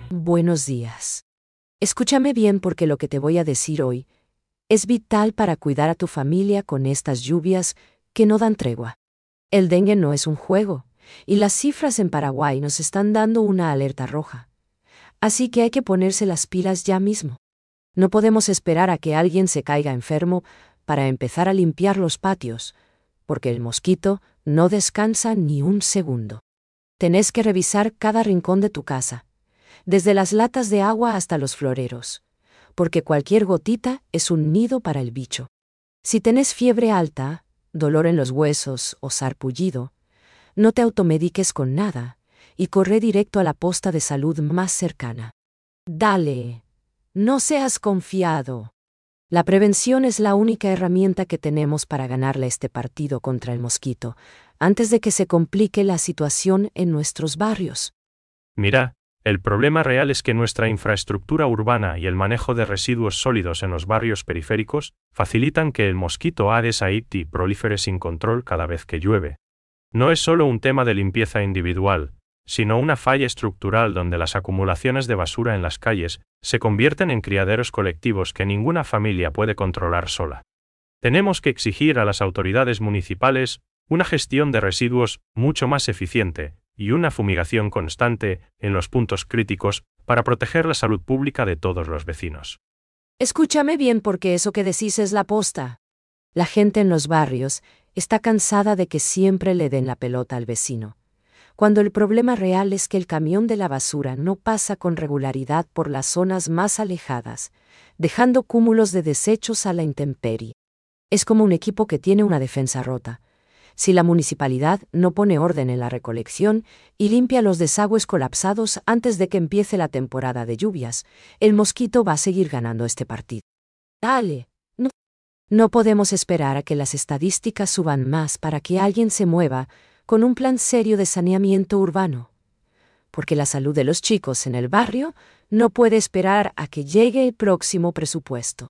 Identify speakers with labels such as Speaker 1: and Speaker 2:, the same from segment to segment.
Speaker 1: Buenos días. Escúchame bien porque lo que te voy a decir hoy es vital para cuidar a tu familia con estas lluvias que no dan tregua. El dengue no es un juego, y las cifras en Paraguay nos están dando una alerta roja. Así que hay que ponerse las pilas ya mismo. No podemos esperar a que alguien se caiga enfermo para empezar a limpiar los patios, porque el mosquito no descansa ni un segundo. Tenés que revisar cada rincón de tu casa, desde las latas de agua hasta los floreros, porque cualquier gotita es un nido para el bicho. Si tenés fiebre alta, dolor en los huesos o sarpullido, no te automediques con nada y corre directo a la posta de salud más cercana. Dale, no seas confiado. La prevención es la única herramienta que tenemos para ganarle este partido contra el mosquito, antes de que se complique la situación en nuestros barrios.
Speaker 2: Mira, el problema real es que nuestra infraestructura urbana y el manejo de residuos sólidos en los barrios periféricos facilitan que el mosquito Aedes aegypti prolifere sin control cada vez que llueve. No es solo un tema de limpieza individual, sino una falla estructural donde las acumulaciones de basura en las calles se convierten en criaderos colectivos que ninguna familia puede controlar sola. Tenemos que exigir a las autoridades municipales una gestión de residuos mucho más eficiente y una fumigación constante en los puntos críticos para proteger la salud pública de todos los vecinos.
Speaker 1: Escúchame bien porque eso que decís es la posta. La gente en los barrios está cansada de que siempre le den la pelota al vecino, cuando el problema real es que el camión de la basura no pasa con regularidad por las zonas más alejadas, dejando cúmulos de desechos a la intemperie. Es como un equipo que tiene una defensa rota. Si la municipalidad no pone orden en la recolección y limpia los desagües colapsados antes de que empiece la temporada de lluvias, el mosquito va a seguir ganando este partido. Dale, no podemos esperar a que las estadísticas suban más para que alguien se mueva con un plan serio de saneamiento urbano. Porque la salud de los chicos en el barrio no puede esperar a que llegue el próximo presupuesto.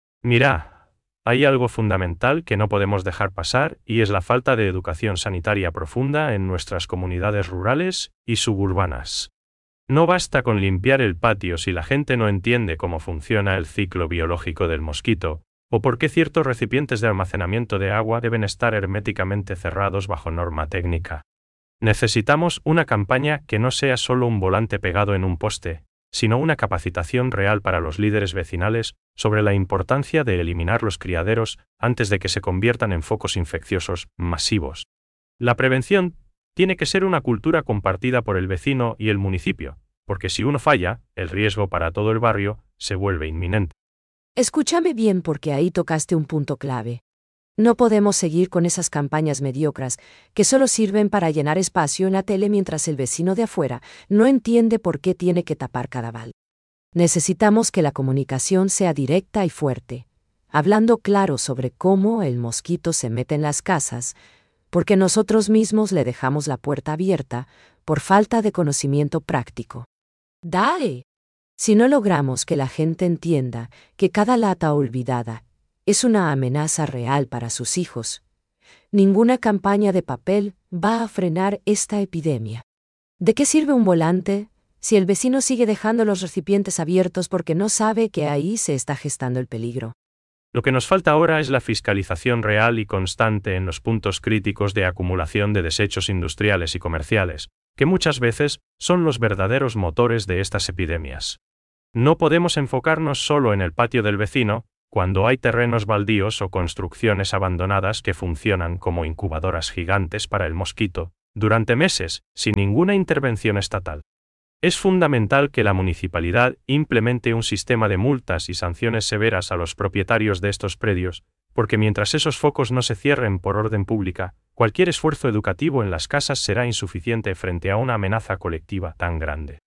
Speaker 2: Mira, hay algo fundamental que no podemos dejar pasar y es la falta de educación sanitaria profunda en nuestras comunidades rurales y suburbanas. No basta con limpiar el patio si la gente no entiende cómo funciona el ciclo biológico del mosquito, o por qué ciertos recipientes de almacenamiento de agua deben estar herméticamente cerrados bajo norma técnica. Necesitamos una campaña que no sea solo un volante pegado en un poste, sino una capacitación real para los líderes vecinales sobre la importancia de eliminar los criaderos antes de que se conviertan en focos infecciosos masivos. La prevención tiene que ser una cultura compartida por el vecino y el municipio, porque si uno falla, el riesgo para todo el barrio se vuelve inminente.
Speaker 1: Escúchame bien porque ahí tocaste un punto clave. No podemos seguir con esas campañas mediocres que solo sirven para llenar espacio en la tele mientras el vecino de afuera no entiende por qué tiene que tapar cada bal. Necesitamos que la comunicación sea directa y fuerte, hablando claro sobre cómo el mosquito se mete en las casas, porque nosotros mismos le dejamos la puerta abierta por falta de conocimiento práctico. ¡Dale! Si no logramos que la gente entienda que cada lata olvidada es una amenaza real para sus hijos, ninguna campaña de papel va a frenar esta epidemia. ¿De qué sirve un volante si el vecino sigue dejando los recipientes abiertos porque no sabe que ahí se está gestando el peligro?
Speaker 2: Lo que nos falta ahora es la fiscalización real y constante en los puntos críticos de acumulación de desechos industriales y comerciales, que muchas veces son los verdaderos motores de estas epidemias. No podemos enfocarnos solo en el patio del vecino, cuando hay terrenos baldíos o construcciones abandonadas que funcionan como incubadoras gigantes para el mosquito, durante meses, sin ninguna intervención estatal. Es fundamental que la municipalidad implemente un sistema de multas y sanciones severas a los propietarios de estos predios, porque mientras esos focos no se cierren por orden pública, cualquier esfuerzo educativo en las casas será insuficiente frente a una amenaza colectiva tan grande.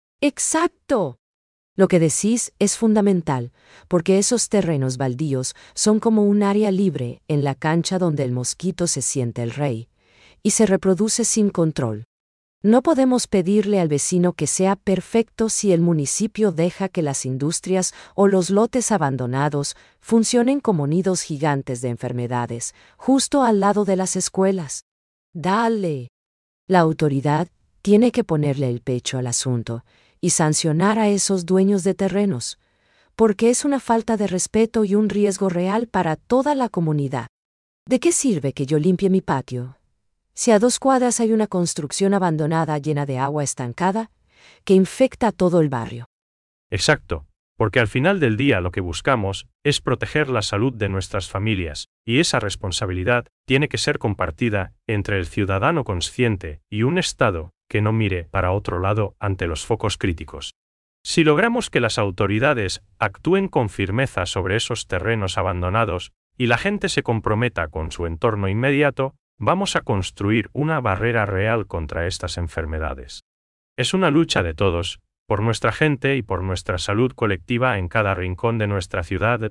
Speaker 1: ¡Exacto! Lo que decís es fundamental, porque esos terrenos baldíos son como un área libre en la cancha donde el mosquito se siente el rey y se reproduce sin control. No podemos pedirle al vecino que sea perfecto si el municipio deja que las industrias o los lotes abandonados funcionen como nidos gigantes de enfermedades, justo al lado de las escuelas. Dale. La autoridad tiene que ponerle el pecho al asunto y sancionar a esos dueños de terrenos, porque es una falta de respeto y un riesgo real para toda la comunidad. ¿De qué sirve que yo limpie mi patio si a 2 cuadras hay una construcción abandonada llena de agua estancada que infecta a todo el barrio?
Speaker 2: Exacto, porque al final del día lo que buscamos es proteger la salud de nuestras familias, y esa responsabilidad tiene que ser compartida entre el ciudadano consciente y un Estado que no mire para otro lado ante los focos críticos. Si logramos que las autoridades actúen con firmeza sobre esos terrenos abandonados y la gente se comprometa con su entorno inmediato, vamos a construir una barrera real contra estas enfermedades. Es una lucha de todos, por nuestra gente y por nuestra salud colectiva en cada rincón de nuestra ciudad.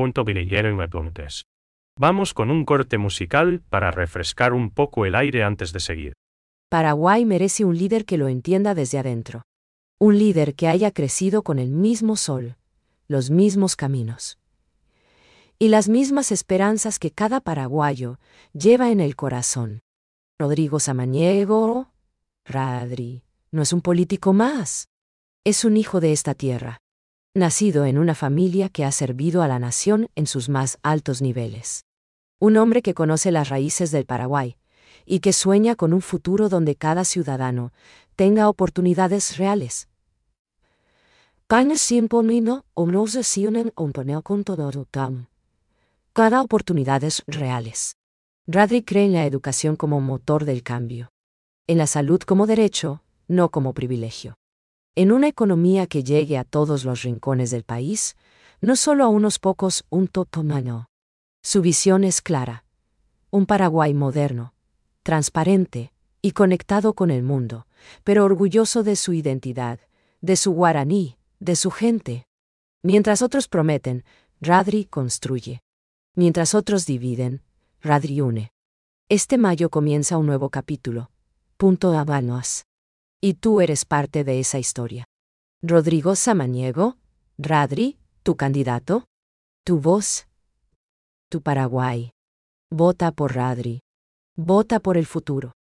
Speaker 2: Vamos con un corte musical para refrescar un poco el aire antes de seguir.
Speaker 1: Paraguay merece un líder que lo entienda desde adentro. Un líder que haya crecido con el mismo sol, los mismos caminos y las mismas esperanzas que cada paraguayo lleva en el corazón. Rodrigo Samaniego, Radri, no es un político más. Es un hijo de esta tierra, nacido en una familia que ha servido a la nación en sus más altos niveles. Un hombre que conoce las raíces del Paraguay y que sueña con un futuro donde cada ciudadano tenga oportunidades reales. Cada oportunidades reales. Radri cree en la educación como motor del cambio, en la salud como derecho, no como privilegio. En una economía que llegue a todos los rincones del país, no solo a unos pocos, un totomano. Su visión es clara. Un Paraguay moderno, transparente y conectado con el mundo, pero orgulloso de su identidad, de su guaraní, de su gente. Mientras otros prometen, Radri construye. Mientras otros dividen, Radri une. Este mayo comienza un nuevo capítulo. Punto Habanos. Y tú eres parte de esa historia. Rodrigo Samaniego, Radri, tu candidato, tu voz, tu Paraguay. Vota por Radri. Vota por el futuro.